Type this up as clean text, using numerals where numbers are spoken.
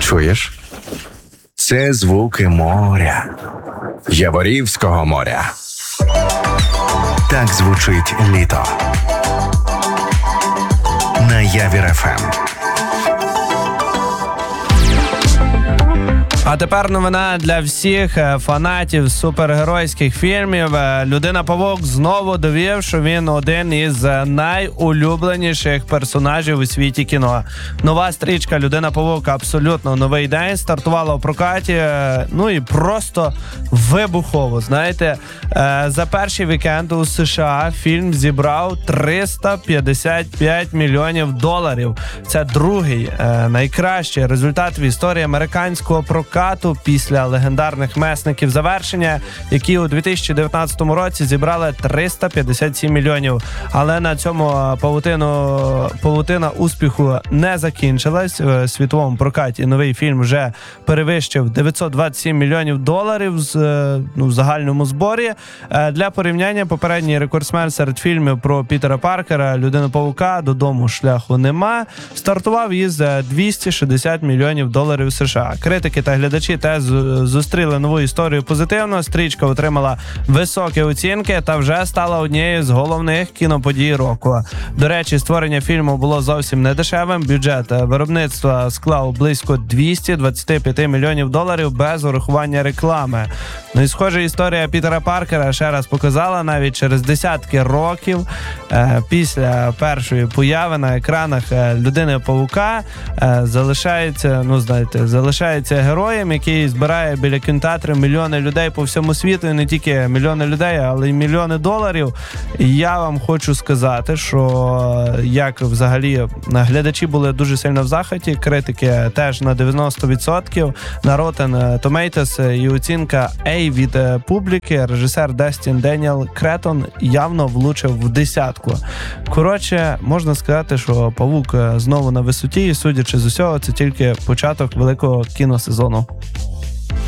Чуєш? Це звуки моря. Яворівського моря. Так звучить літо. На Явір ФМ. А тепер новина для всіх фанатів супергеройських фільмів. Людина-павук знову довів, що він один із найулюбленіших персонажів у світі кіно. Нова стрічка Людина-павук абсолютно новий день. Стартувала в прокаті, ну і просто вибухово. Знаєте, за перший вікенд у США фільм зібрав $355 мільйонів. Це другий найкращий результат в історії американського прокату після легендарних месників завершення, які у 2019 році зібрали 357 мільйонів. Але на цьому павутина успіху не закінчилась. В світовому прокаті новий фільм вже перевищив $927 мільйонів в загальному зборі. Для порівняння, попередній рекордсмен серед фільмів про Пітера Паркера «Людину-павука. Додому шляху нема» стартував із $260 мільйонів США. Критики та глядачі теж зустріли нову історію позитивно. Стрічка отримала високі оцінки та вже стала однією з головних кіноподій року. До речі, створення фільму було зовсім не дешевим. Бюджет виробництва склав близько $225 мільйонів без урахування реклами. Ну і схоже, історія Пітера Паркера ще раз показала, навіть через десятки років після першої появи на екранах Людини-павука залишається героєм, який збирає біля кінотеатрів мільйони людей по всьому світу, і не тільки мільйони людей, але й мільйони доларів. І я вам хочу сказати, що як взагалі глядачі були дуже сильно в захваті, критики теж на 90%, на Rotten Tomatoes і оцінка A від публіки. Режисер Дестін Деніел Кретон явно влучив в десятку. Коротше, можна сказати, що «Павук» знову на висоті, і судячи з усього, це тільки початок великого кіносезону.